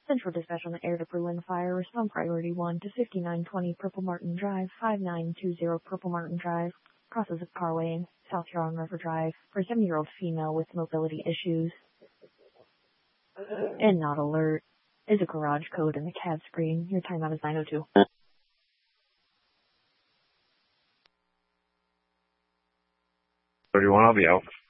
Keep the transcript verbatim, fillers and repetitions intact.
Central dispatch on the air to Berlin Fire. Respond priority one to fifty-nine twenty Purple Martin Drive, five nine two zero Purple Martin Drive. Crosses of Carway and South Huron River Drive for a seventy-year-old female with mobility issues. And not alert is a garage code in the C A D screen. Your timeout is nine oh two. thirty-one, I'll be out.